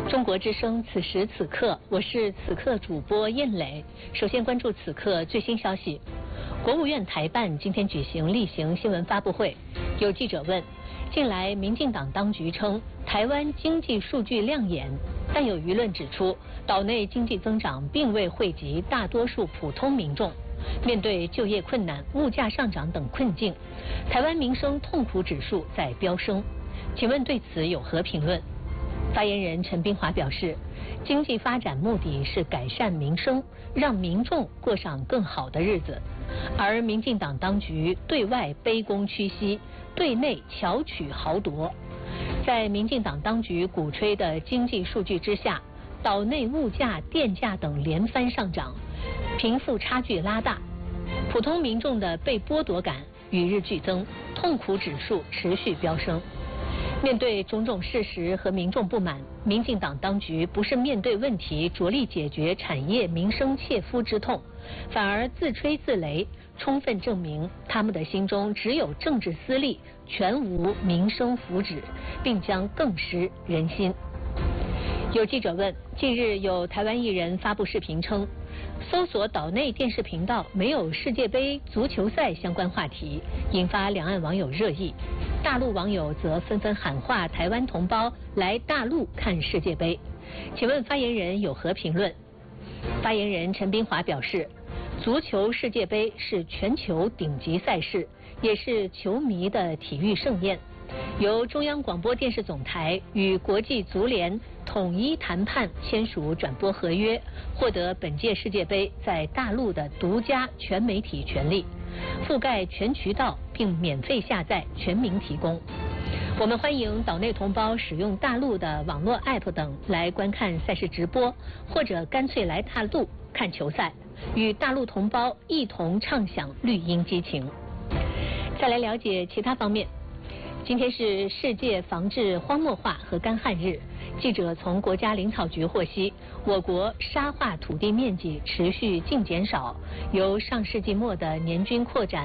中国之声此时此刻，我是此刻主播燕磊。首先关注此刻最新消息。国务院台办今天举行例行新闻发布会，有记者问：近来民进党当局称台湾经济数据亮眼，但有舆论指出，岛内经济增长并未惠及大多数普通民众。面对就业困难、物价上涨等困境，台湾民生痛苦指数在飙升。请问对此有何评论？发言人陈斌华表示，经济发展目的是改善民生，让民众过上更好的日子，而民进党当局对外卑躬屈膝，对内巧取豪夺。在民进党当局鼓吹的经济数据之下，岛内物价、电价等连番上涨，贫富差距拉大，普通民众的被剥夺感与日俱增，痛苦指数持续飙升。面对种种事实和民众不满，民进党当局不是面对问题着力解决产业民生切肤之痛，反而自吹自擂，充分证明他们的心中只有政治私利，全无民生福祉，并将更失人心。有记者问，近日有台湾艺人发布视频称，搜索岛内电视频道没有世界杯足球赛相关话题，引发两岸网友热议。大陆网友则纷纷喊话台湾同胞来大陆看世界杯。请问发言人有何评论？发言人陈斌华表示，足球世界杯是全球顶级赛事，也是球迷的体育盛宴。由中央广播电视总台与国际足联统一谈判签署转播合约，获得本届世界杯在大陆的独家全媒体权利，覆盖全渠道，并免费下载，全民提供。我们欢迎岛内同胞使用大陆的网络 App 等来观看赛事直播，或者干脆来大陆看球赛，与大陆同胞一同畅享绿茵激情。再来了解其他方面。今天是世界防治荒漠化和干旱日。记者从国家林草局获悉，我国沙化土地面积持续净减少，由上世纪末的年均扩展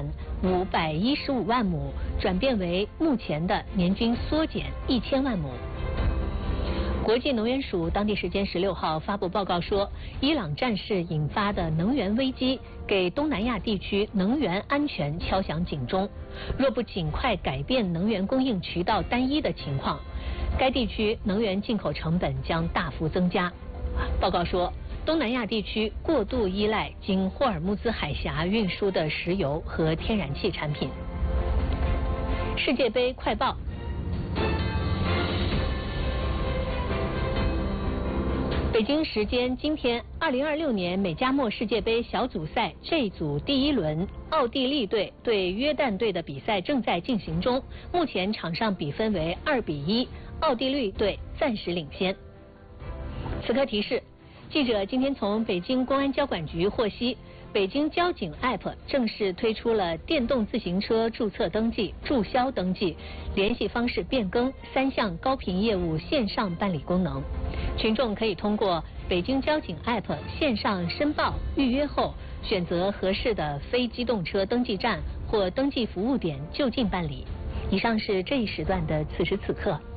515万亩，转变为目前的年均缩减1000万亩。国际能源署当地时间16号发布报告说，伊朗战事引发的能源危机给东南亚地区能源安全敲响警钟。若不尽快改变能源供应渠道单一的情况，该地区能源进口成本将大幅增加。报告说，东南亚地区过度依赖经霍尔木兹海峡运输的石油和天然气产品。世界杯快报。北京时间今天，2026年美加墨世界杯小组赛 J 组第一轮，奥地利队对约旦队的比赛正在进行中，目前场上比分为2-1，奥地利队暂时领先。此刻提示，记者今天从北京公安交管局获悉，北京交警 App 正式推出了电动自行车注册登记、注销登记、联系方式变更3项高频业务线上办理功能。群众可以通过北京交警 App 线上申报预约后，选择合适的非机动车登记站或登记服务点就近办理。以上是这一时段的此时此刻。